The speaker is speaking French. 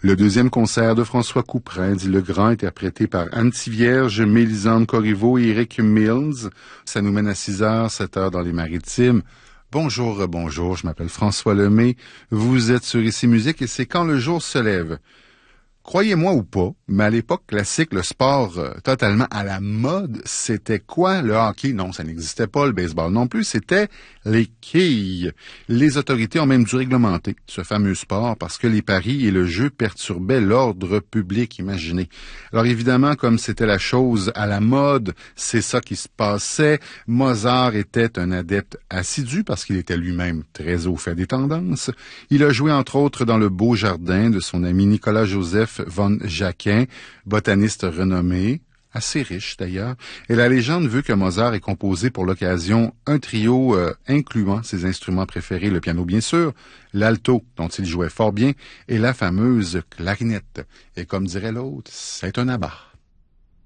Le deuxième concert de François Couperin, dit Legrand, interprété par Anne Tivierge, Mélisande Corriveau et Eric Mills. Ça nous mène à 6h, 7h dans les Maritimes. Bonjour, bonjour, je m'appelle François Lemay. Vous êtes sur Ici Musique et c'est Quand le jour se lève. Croyez-moi ou pas, mais à l'époque classique, le sport totalement à la mode, c'était quoi? Le hockey? Non, ça n'existait pas. Le baseball non plus. C'était les quilles. Les autorités ont même dû réglementer ce fameux sport parce que les paris et le jeu perturbaient l'ordre public, imaginez. Alors évidemment, comme c'était la chose à la mode, c'est ça qui se passait. Mozart était un adepte assidu parce qu'il était lui-même très au fait des tendances. Il a joué entre autres dans le beau jardin de son ami Nicolas-Joseph von Jacquin, botaniste renommé, assez riche d'ailleurs, et la légende veut que Mozart ait composé pour l'occasion un trio incluant ses instruments préférés, le piano bien sûr, l'alto dont il jouait fort bien, et la fameuse clarinette. Et comme dirait l'autre, c'est un abat.